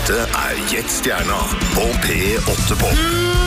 Dette Gjett Stjerna på P8 Pop.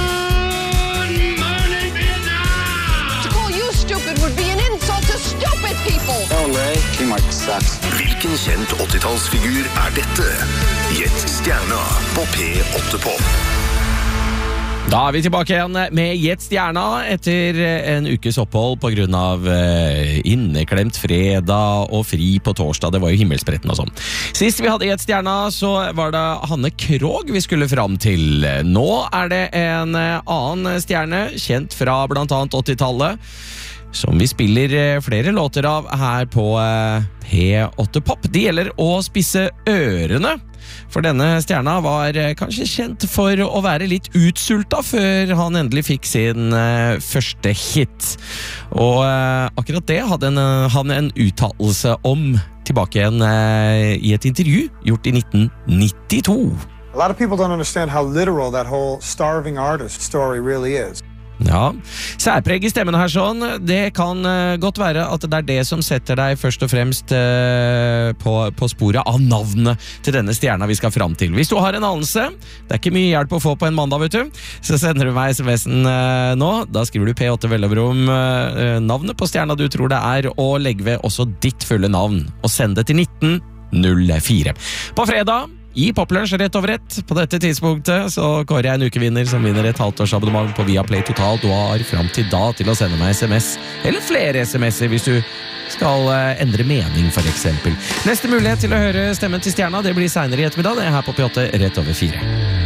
To call you stupid would be an insult to stupid people. Oh, Ray, teamwork sucks. Hvilken kjent 80-tallsfigur dette? Gjett Stjerna på P8 Pop. Da vi tilbake igjen med Gjett Stjerna etter en ukes opphold på grunn av inneklemt fredag og fri på torsdag. Det var jo himmelspretten og sånn. Sist vi hadde Gjett Stjerna så var det Hanne Krogh vi skulle fram til. Nå det en annen stjerne, kjent fra blant annet 80-tallet, som vi spiller flere låter av her på P8 Pop. Det gjelder å spisse ørene. For denne stjerna var kanskje kjent for å være litt utsulta før han endelig fikk sin første hit. Og akkurat det hadde han en uttalelse om tilbake igjen i et intervju gjort i 1992. A lot of people don't understand how literal that whole starving artist story really is. Ja, særpreg i stemmen her sånn, det kan godt være at det det som setter deg først og fremst på sporet av navnet til denne stjerna vi skal fram til. Hvis du har en anelse, det ikke mye hjelp å få på en mandag, vet du, så sender du meg SMS-en nå, da skriver du P8 Velobrom, navnet på stjerna du tror det og legg ved også ditt fulle navn, og send det til 1904. På fredag, i Poplunsj rett over rett. På dette tidspunktet så kårer jeg en ukevinner som vinner et halvtårsabonnement på Viaplay Total. Du har frem til da til å sende meg SMS, eller flere SMS-er hvis du skal endre mening for eksempel. Neste mulighet til å høre stemmen til stjerna, det blir senere i ettermiddag. Det her på P8 rett over 4.